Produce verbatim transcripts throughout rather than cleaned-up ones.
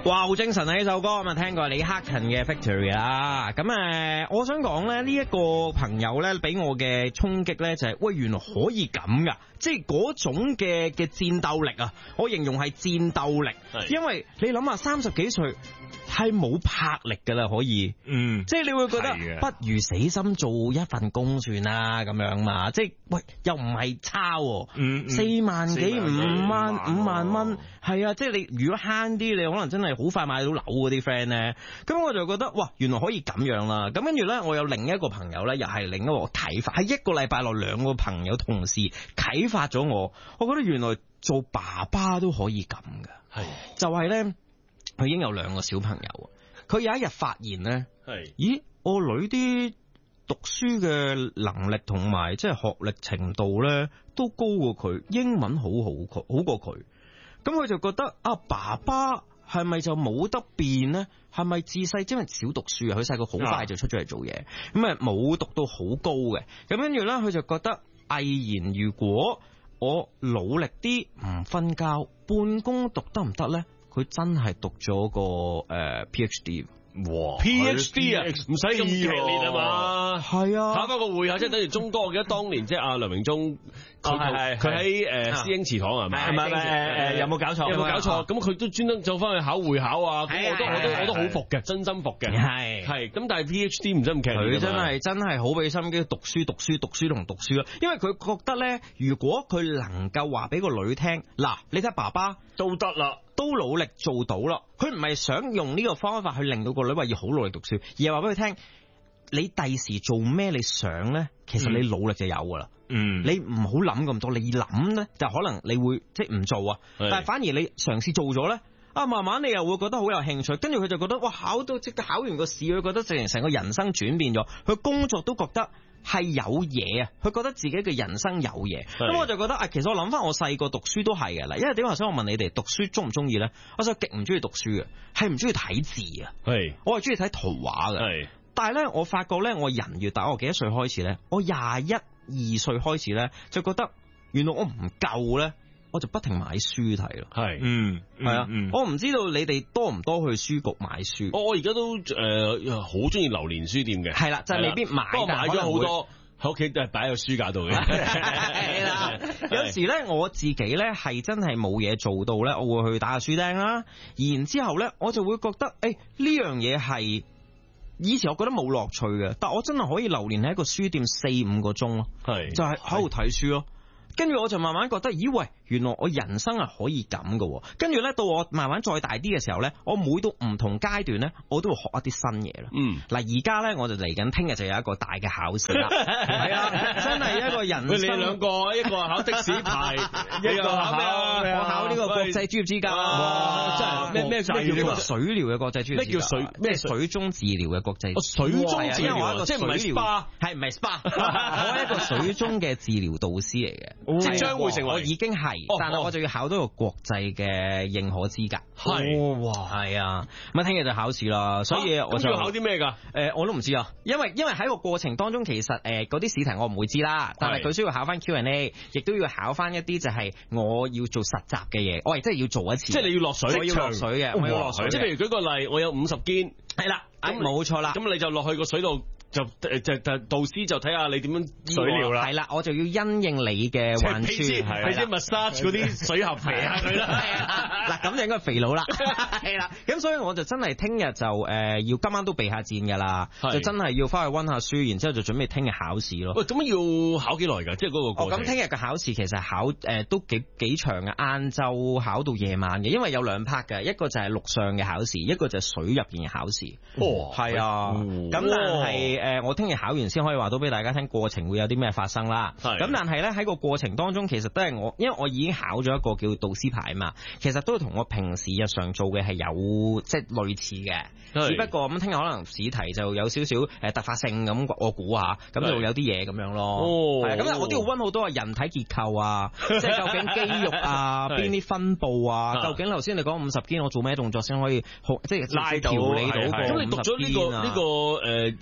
哇，好精神啊！呢首歌咁啊，聽過李克勤嘅 Victory 啦。咁誒，我想講咧，呢一個朋友咧，俾我嘅衝擊咧，就係喂，原來可以咁噶，即係嗰種嘅嘅戰鬥力啊！我形容係戰鬥力，因為你諗下，三十幾歲係冇魄力噶啦，可以，嗯，即係你會覺得不如死心做一份工算啦，咁樣嘛，即係喂，又唔係差，嗯，四萬幾五萬五萬蚊，係啊，即係你如果慳啲，你可能真係好快買到樓嗰啲 friend 咧，咁我就覺得哇，原來可以咁樣啦。咁跟住咧，我有另一個朋友咧，又係另一個啟發，喺一個禮拜內兩個朋友同時啟發咗我，我覺得原來做爸爸都可以咁噶，係就係咧，佢已經有兩個小朋友，佢有一日發現咧，係，咦，我女啲讀書嘅能力同埋即係學歷程度咧都高過佢，英文好好好過佢，咁佢就覺得啊，爸爸係咪就冇得變呢？係咪自細因為少讀書啊？佢細個好快就出咗嚟做嘢，咁啊冇讀到好高嘅，咁跟住咧佢就覺得毅然，如果我努力啲唔瞓覺，半工讀得唔得咧？佢真係讀咗個誒、呃、PhD。哇 ！PhD 啊，唔使咁劇烈啊嘛， 係啊， 考翻個會考，即係等於中哥。我記得當年即係阿梁榮忠，佢佢喺誒師兄祠堂係咪？ 唔係唔係誒，有冇搞錯？ 有冇搞錯？咁佢都專登走翻去考會考啊！咁我都我都我都好服嘅，真心服嘅。係係咁，但係 PhD 唔使咁劇烈。佢真係真係好俾心機讀書讀書讀書同讀書咯，因為佢覺得咧，如果佢能夠話俾個女聽，嗱，你睇爸爸都得啦。 都努力做到啦，佢唔係想用呢個方法去令到個女話要好努力讀書，而係話俾佢聽，你第時做咩你想咧，其實你努力就有噶啦。嗯，你唔好諗咁多，你諗咧就可能你會即係唔做啊，但係反而你嘗試做咗咧，啊慢慢你又會覺得好有興趣，跟住佢就覺得哇，考到即係考完個試，佢覺得成成個人生轉變咗，佢工作都覺得係有嘢啊！佢覺得自己嘅人生有嘢，咁我就覺得啊，其實我諗翻我細個讀書都係嘅啦。因為點解想我問你哋讀書中唔中意咧？我就極唔中意讀書嘅，係唔中意睇字啊。係，我係中意睇圖畫嘅。係，但係咧，我發覺咧，我人越大，我幾多歲開始咧？我廿一二歲開始咧，就覺得原來我唔夠咧，我就不停買書睇咯。係，嗯，係啊，嗯、我唔知道你哋多唔多去書局買書。我我而家都誒好中意榴蓮書店嘅。係啦，就係、未必買，不過買咗好多。喺屋企都係擺喺個書架度嘅。係啦，有時咧我自己咧係真係冇嘢做到咧，我會去打下書釘啦。然之後咧，我就會覺得誒呢樣嘢係以前我覺得冇樂趣嘅，但我真係可以流連喺一個書店四五個鐘咯。係，就係喺度睇書咯。跟住我就慢慢覺得，咦喂，原來我人生係可以咁嘅。跟住咧，到我慢慢再大啲嘅時候咧，我每到唔同階段咧，我都會學一啲新嘢啦。嗯，嗱，而家咧我就嚟緊，聽日就有一個大嘅考試啦。係啊，真係一個人生。你兩個，一個考的士牌，一個考咩啊？我考呢個國際專業資格。哇，真係咩咩叫做水療嘅國際專業資格？咩叫水咩水中治療嘅國際？水中治療，即係唔係 S P A， 係唔係 S P A？ 我係一個水中嘅治療導師嚟嘅。即將會成為，我已經係，但係我就要考到個國際嘅認可資格。係，哇，係啊，咁聽日就考試啦，所以我就要考啲咩噶？誒，我都唔知啊，因為因為喺個過程當中，其實誒嗰啲試題我唔會知啦，但係佢需要考翻 Q and A， 亦都要考翻一啲就係我要做實習嘅嘢，我係真係要做一次，即係你要落水，我要落水嘅，我要落水。即係譬如舉個例，我有五十肩，係啦，咁冇錯啦，咁你就落去個水度。就誒就就導師就睇下你點樣水療啦，係啦，我就要因應你嘅患處，係啲 massage 嗰啲水盒肥下佢啦。嗱咁就應該肥佬啦，係啦。咁所以我就真係聽日就誒要今晚都備下戰㗎啦，就真係要翻去溫下書，然之後就準備聽日考試咯。喂，咁要考幾耐㗎？即係嗰個過程。哦，咁聽日嘅考試其實考誒都幾幾長嘅，晏晝考到夜晚嘅，因為有兩 part 嘅，一個就係陸上嘅考試，一個就係水入邊嘅考試。哦，係啊，咁但係。誒，我聽日考完先可以話到俾大家聽，過程會有啲咩發生啦。咁但係咧喺個過程當中，其實都係我，因為我已經考咗一個叫導師牌嘛，其實都同我平時日常做嘅係有即係類似嘅，只不過咁聽日可能試題就有少少誒突發性咁，我估下，咁就有啲嘢咁樣咯。哦，係咁我都要溫好多人體結構啊，即係究竟肌肉啊，邊啲分佈啊，究竟頭先你講五十肩，我做咩動作先可以即係拉到調理到個五十肩啊？咁你讀咗呢個呢個誒水療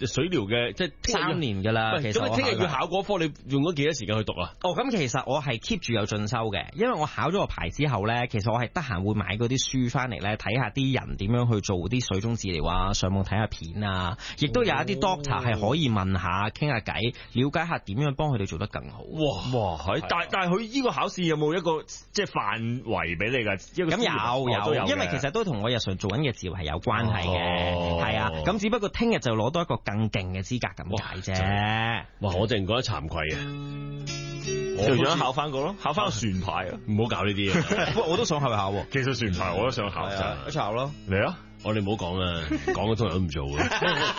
嘅，即係三年㗎啦。其實咁你聽日要考嗰科，你用咗幾多時間去讀啊？ 哦，咁其實我係 keep 住有進修嘅，因為我考咗個牌之後咧，其實我係得閒會買嗰啲書翻嚟咧，睇下啲人點樣去做啲水中治療啊，上網睇下片啊，亦都有一啲 doctor 係可以問下、傾下偈，了解下點樣幫佢哋做得更好。 哇哇，係，但但係佢呢個考試有冇一個即係範圍俾你㗎？ 咁有有，有因為其實都同我日常做緊嘅治療係有關係嘅，係啊，咁只不過聽日就攞到一個更勁嘅資格咁解啫。 哇！我淨覺得慚愧啊！ 我想考翻個咯，考翻個船牌啊！ 唔好搞呢啲嘢。 不過我都想去考， 其實船牌我都想考， 一齊考咯。 嚟啊！ 我哋唔好講啊，講嘅通常都唔做嘅。